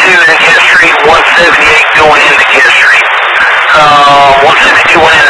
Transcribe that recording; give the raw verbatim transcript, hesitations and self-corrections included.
seventy-two into Kiss Street, one seventy-eight going into Kiss Street. Uh, one seventy-two went in